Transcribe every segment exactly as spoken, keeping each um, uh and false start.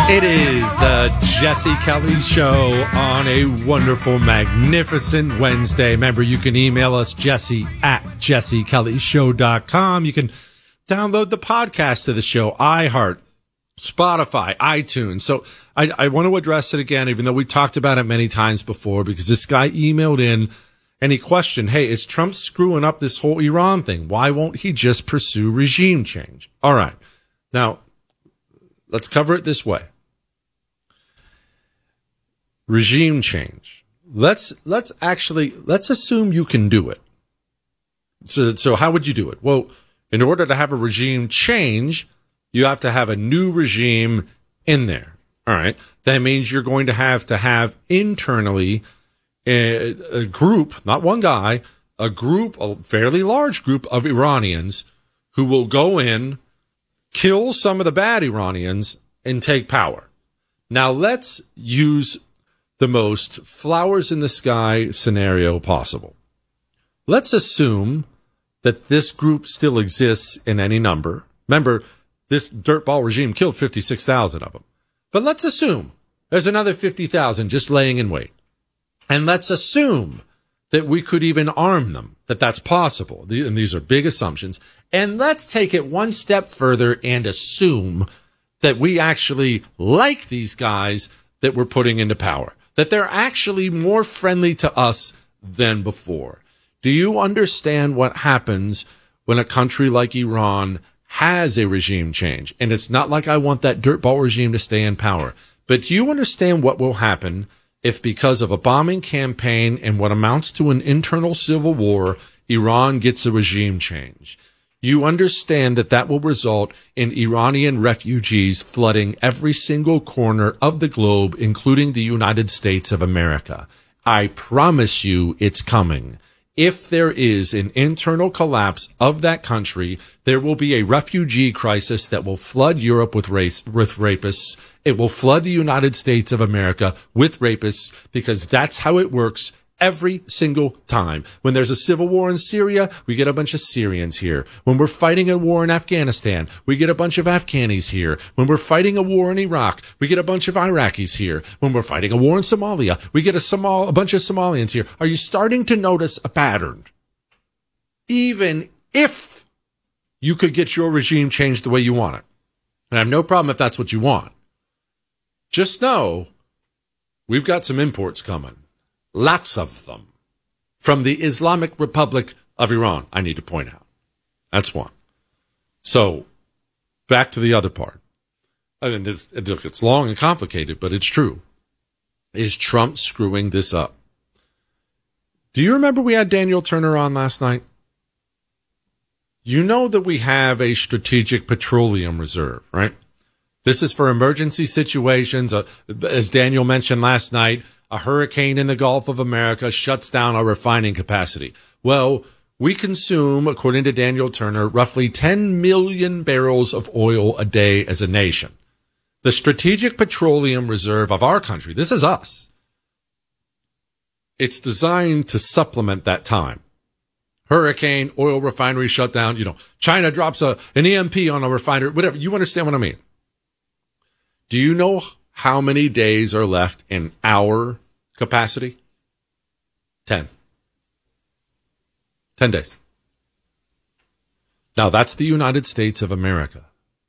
It is the Jesse Kelly Show on a wonderful, magnificent Wednesday. Remember, you can email us, Jesse at jesse kelly show dot com. You can download the podcast of the show, iHeart, Spotify, iTunes. So I, I want to address it again, even though we talked about it many times before, because this guy emailed in and he questioned, hey, is Trump screwing up this whole Iran thing? Why won't he just pursue regime change? All right. Now, let's cover it this way. Regime change. Let's let's actually let's assume you can do it. So so how would you do it? Well, in order to have a regime change, you have to have a new regime in there. All right. That means you're going to have to have internally a, a group, not one guy, a group, a fairly large group of Iranians who will go in, kill some of the bad Iranians, and take power. Now let's use the most flowers in the sky scenario possible. Let's assume that this group still exists in any number. Remember, this dirtball regime killed fifty-six thousand of them. But let's assume there's another fifty thousand just laying in wait. And let's assume that we could even arm them, that that's possible. And these are big assumptions. And let's take it one step further and assume that we actually like these guys that we're putting into power, that they're actually more friendly to us than before. Do you understand what happens when a country like Iran has a regime change? And it's not like I want that dirtball regime to stay in power. But do you understand what will happen if, because of a bombing campaign and what amounts to an internal civil war, Iran gets a regime change? You understand that that will result in Iranian refugees flooding every single corner of the globe, including the United States of America. I promise you it's coming. If there is an internal collapse of that country, there will be a refugee crisis that will flood Europe with race, with rapists. It will flood the United States of America with rapists, because that's how it works every single time. When there's a civil war in Syria, we get a bunch of Syrians here. When we're fighting a war in Afghanistan, we get a bunch of Afghanis here. When we're fighting a war in Iraq, we get a bunch of Iraqis here. When we're fighting a war in Somalia, we get a, Somal- a bunch of Somalians here. Are you starting to notice a pattern? Even if you could get your regime changed the way you want it, and I have no problem if that's what you want, just know we've got some imports coming. Lots of them. From the Islamic Republic of Iran, I need to point out. That's one. So, back to the other part. I mean, it's, it's long and complicated, but it's true. Is Trump screwing this up? Do you remember we had Daniel Turner on last night? You know that we have a strategic petroleum reserve, right? This is for emergency situations. Uh, as Daniel mentioned last night, a hurricane in the Gulf of America shuts down our refining capacity. Well, we consume, according to Daniel Turner, roughly ten million barrels of oil a day as a nation. The Strategic Petroleum Reserve of our country, this is us, it's designed to supplement that time. Hurricane, oil refinery shut down, you know, China drops a, an E M P on a refinery, whatever. You understand what I mean? Do you know how many days are left in our capacity? Ten. Ten days. Now, that's the United States of America.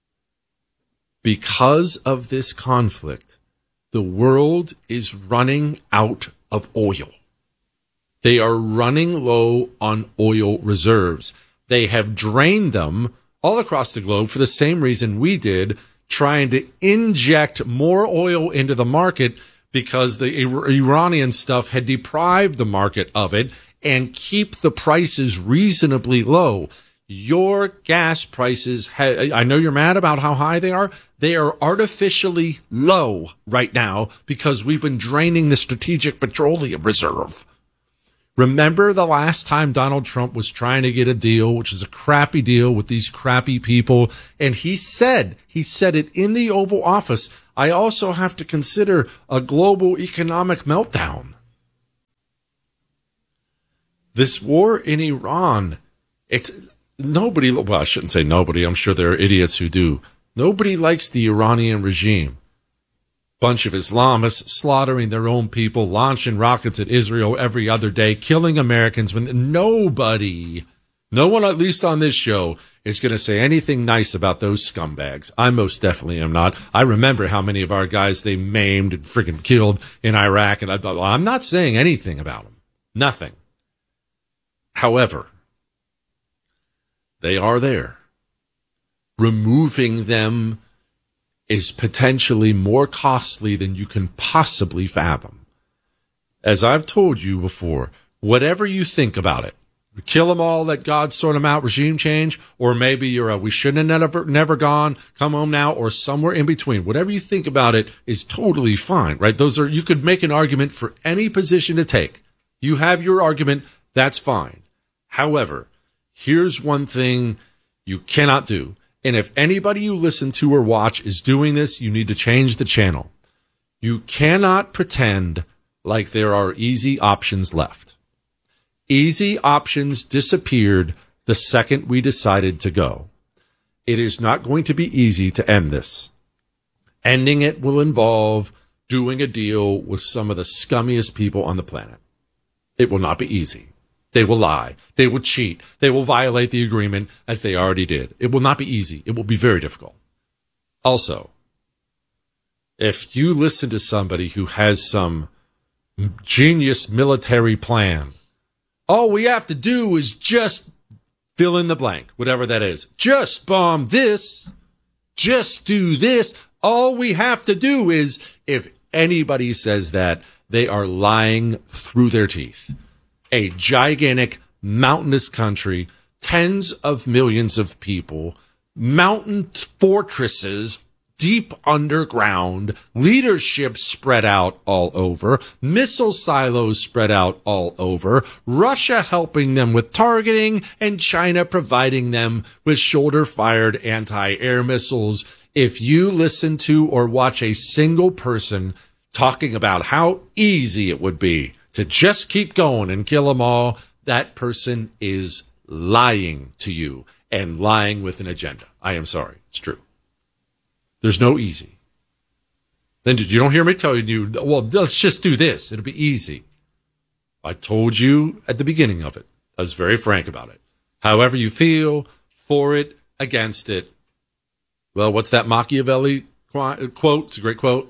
Because of this conflict, the world is running out of oil. They are running low on oil reserves. They have drained them all across the globe for the same reason we did, trying to inject more oil into the market because the Iranian stuff had deprived the market of it, and keep the prices reasonably low. Your gas prices, ha- I know you're mad about how high they are. They are artificially low right now because we've been draining the Strategic Petroleum Reserve. Remember the last time Donald Trump was trying to get a deal, which is a crappy deal with these crappy people, and he said, he said it in the Oval Office, I also have to consider a global economic meltdown. This war in Iran, it's nobody, well, I shouldn't say nobody, I'm sure there are idiots who do. Nobody likes the Iranian regime. Bunch of Islamists slaughtering their own people, launching rockets at Israel every other day, killing Americans when nobody, no one at least on this show, is going to say anything nice about those scumbags. I most definitely am not. I remember how many of our guys they maimed and freaking killed in Iraq, and I thought, well, I'm not saying anything about them. Nothing. However, they are there. Removing them is potentially more costly than you can possibly fathom. As I've told you before, whatever you think about it, kill them all, let God sort them out, regime change, or maybe you're a we shouldn't have never, never gone, come home now, or somewhere in between. Whatever you think about it is totally fine, right? Those are, you could make an argument for any position to take. You have your argument, that's fine. However, here's one thing you cannot do. And if anybody you listen to or watch is doing this, you need to change the channel. You cannot pretend like there are easy options left. Easy options disappeared the second we decided to go. It is not going to be easy to end this. Ending it will involve doing a deal with some of the scummiest people on the planet. It will not be easy. They will lie. They will cheat. They will violate the agreement as they already did. It will not be easy. It will be very difficult. Also, if you listen to somebody who has some genius military plan, all we have to do is just fill in the blank, whatever that is. Just bomb this. Just do this. All we have to do is, if anybody says that, they are lying through their teeth. A gigantic, mountainous country, tens of millions of people, mountain fortresses deep underground, leadership spread out all over, missile silos spread out all over, Russia helping them with targeting, and China providing them with shoulder-fired anti-air missiles. If you listen to or watch a single person talking about how easy it would be to just keep going and kill them all, that person is lying to you and lying with an agenda. I am sorry. It's true. There's no easy. Then you don't hear me telling you, well, let's just do this. It'll be easy. I told you at the beginning of it. I was very frank about it. However you feel, for it, against it. Well, what's that Machiavelli quote? It's a great quote.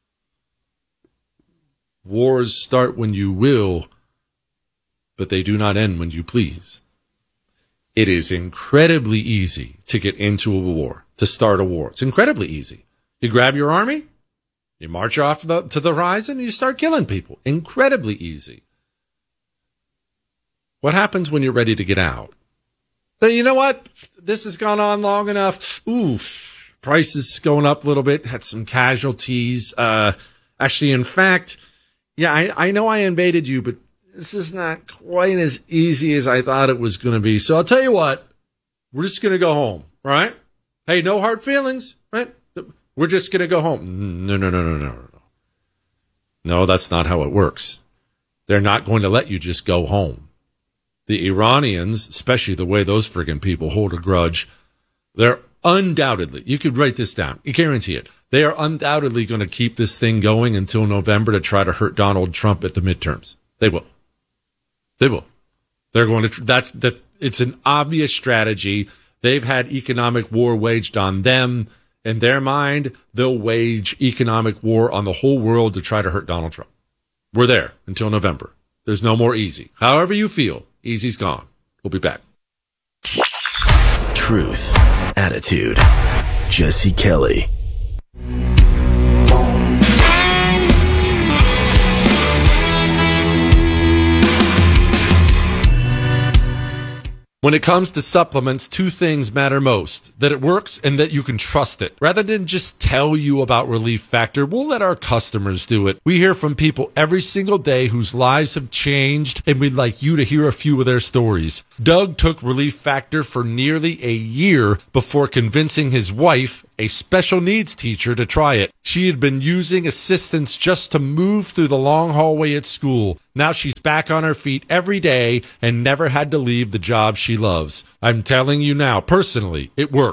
Wars start when you will, but they do not end when you please. It is incredibly easy to get into a war, to start a war. It's incredibly easy. You grab your army, you march off the, to the horizon, and you start killing people. Incredibly easy. What happens when you're ready to get out? But you know what? This has gone on long enough. Oof. Prices going up a little bit. Had some casualties. Uh, actually, in fact... Yeah, I, I know I invaded you, but this is not quite as easy as I thought it was going to be. So I'll tell you what, we're just going to go home, right? Hey, no hard feelings, right? We're just going to go home. No, no, no, no, no, no. No, that's not how it works. They're not going to let you just go home. The Iranians, especially the way those friggin' people hold a grudge, they're undoubtedly, you could write this down, I guarantee it, they are undoubtedly going to keep this thing going until November to try to hurt Donald Trump at the midterms. They will. They will. They're going to, that's, that, it's an obvious strategy. They've had economic war waged on them. In their mind, they'll wage economic war on the whole world to try to hurt Donald Trump. We're there until November. There's no more easy. However you feel, easy's gone. We'll be back. Truth, attitude, Jesse Kelly. When it comes to supplements, two things matter most. That it works and that you can trust it. Rather than just tell you about Relief Factor, we'll let our customers do it. We hear from people every single day whose lives have changed, and we'd like you to hear a few of their stories. Doug took Relief Factor for nearly a year before convincing his wife, a special needs teacher, to try it. She had been using assistance just to move through the long hallway at school. Now she's back on her feet every day and never had to leave the job she loves. I'm telling you now, personally, it works.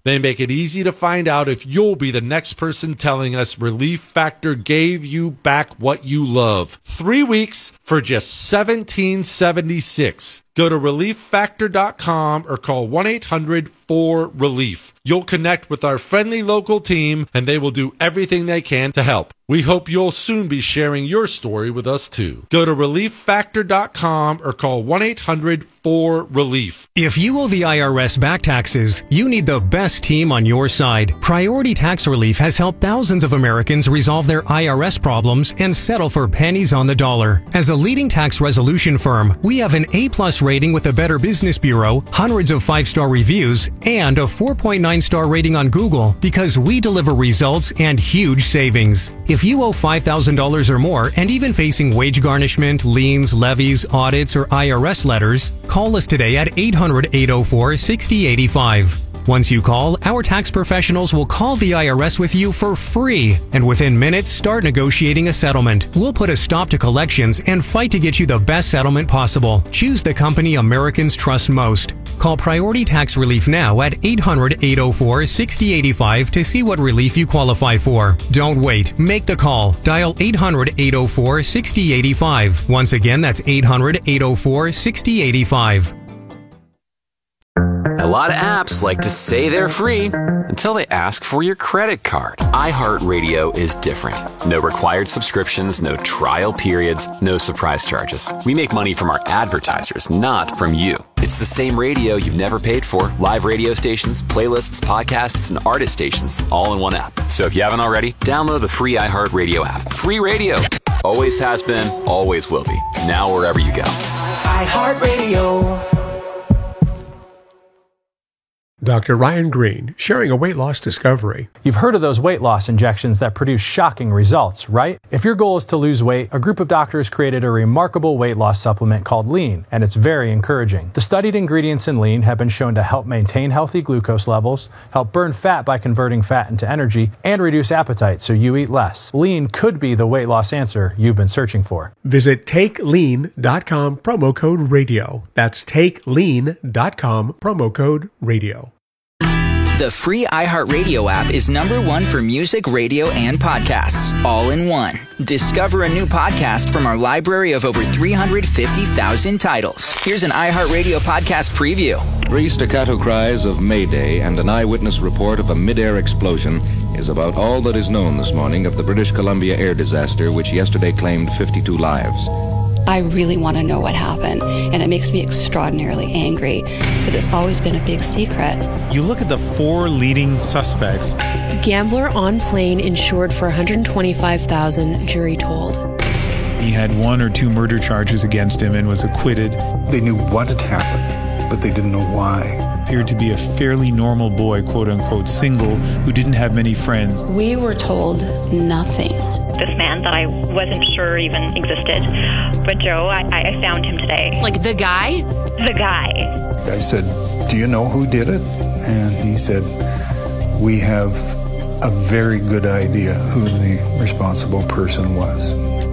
They make it easy to find out if you'll be the next person telling us Relief Factor gave you back what you love. Three weeks for just seventeen seventy-six. Go to relief factor dot com or call one eight hundred four relief. You'll connect with our friendly local team, and they will do everything they can to help. We hope you'll soon be sharing your story with us, too. Go to relief factor dot com or call one eight hundred four relief. If you owe the I R S back taxes, you need the best team on your side. Priority Tax Relief has helped thousands of Americans resolve their I R S problems and settle for pennies on the dollar. As a leading tax resolution firm, we have an A-plus rating with the Better Business Bureau, hundreds of five-star reviews, and a four point nine star rating on Google because we deliver results and huge savings. If you owe five thousand dollars or more and even facing wage garnishment, liens, levies, audits, or I R S letters, call us today at eight hundred, eight oh four, six oh eight five. Once you call, our tax professionals will call the I R S with you for free, and within minutes start negotiating a settlement. We'll put a stop to collections and fight to get you the best settlement possible. Choose the company Americans trust most. Call Priority Tax Relief now at eight hundred, eight oh four, six oh eight five to see what relief you qualify for. Don't wait. Make the call. Dial eight hundred, eight oh four, six oh eight five. Once again, that's eight hundred, eight oh four, six oh eight five. A lot of apps like to say they're free until they ask for your credit card. iHeartRadio is different. No required subscriptions, no trial periods, no surprise charges. We make money from our advertisers, not from you. It's the same radio you've never paid for. Live radio stations, playlists, podcasts, and artist stations, all in one app. So if you haven't already, download the free iHeartRadio app. Free radio. Always has been, always will be. Now wherever you go. iHeartRadio. Doctor Ryan Green, sharing a weight loss discovery. You've heard of those weight loss injections that produce shocking results, right? If your goal is to lose weight, a group of doctors created a remarkable weight loss supplement called Lean, and it's very encouraging. The studied ingredients in Lean have been shown to help maintain healthy glucose levels, help burn fat by converting fat into energy, and reduce appetite so you eat less. Lean could be the weight loss answer you've been searching for. Visit take lean dot com, promo code radio. That's take lean dot com, promo code radio. The free iHeartRadio app is number one for music, radio, and podcasts, all in one. Discover a new podcast from our library of over three hundred fifty thousand titles. Here's an iHeartRadio podcast preview. Three staccato cries of Mayday and an eyewitness report of a mid-air explosion is about all that is known this morning of the British Columbia air disaster, which yesterday claimed fifty-two lives. I really want to know what happened, and it makes me extraordinarily angry that it's always been a big secret. You look at the four leading suspects. Gambler on plane insured for one hundred twenty-five thousand dollars, jury told. He had one or two murder charges against him and was acquitted. They knew what had happened, but they didn't know why. Appeared to be a fairly normal boy, quote-unquote, single, who didn't have many friends. We were told nothing. This man that I wasn't sure even existed. But Joe, I, I found him today. Like the guy? The guy. I said, do you know who did it? And he said, we have a very good idea who the responsible person was.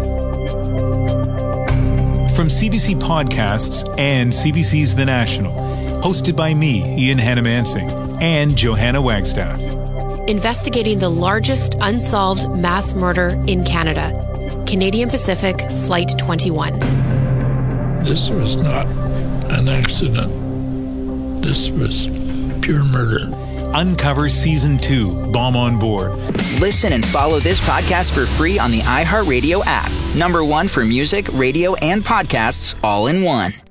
From C B C Podcasts and C B C's The National, hosted by me, Ian Hannamansing, and Johanna Wagstaff. Investigating the largest unsolved mass murder in Canada. Canadian Pacific Flight twenty-one. This was not an accident. This was pure murder. Uncover Season two, Bomb on Board. Listen and follow this podcast for free on the iHeartRadio app. Number one for music, radio, and podcasts, all in one.